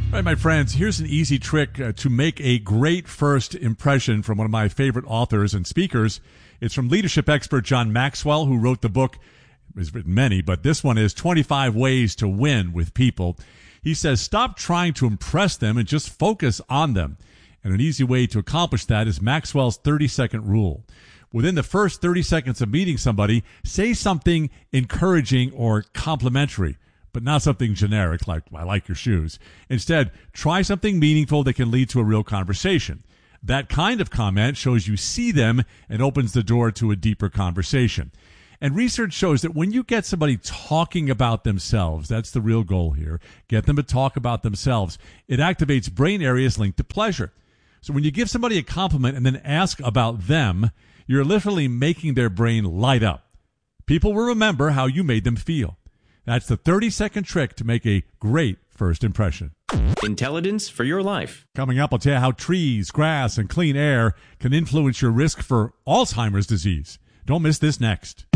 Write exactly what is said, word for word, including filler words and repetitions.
All right, my friends, here's an easy trick uh, to make a great first impression from one of my favorite authors and speakers. It's from leadership expert John Maxwell, who wrote the book. He's written many, but this one is twenty-five Ways to Win with People. He says, stop trying to impress them and just focus on them. And an easy way to accomplish that is Maxwell's thirty-second rule. Within the first thirty seconds of meeting somebody, say something encouraging or complimentary, but not something generic like, I like your shoes. Instead, try something meaningful that can lead to a real conversation. That kind of comment shows you see them and opens the door to a deeper conversation. And research shows that when you get somebody talking about themselves, that's the real goal here, get them to talk about themselves, it activates brain areas linked to pleasure. So when you give somebody a compliment and then ask about them, you're literally making their brain light up. People will remember how you made them feel. That's the thirty-second trick to make a great first impression. Intelligence for your life. Coming up, I'll tell you how trees, grass, and clean air can influence your risk for Alzheimer's disease. Don't miss this next.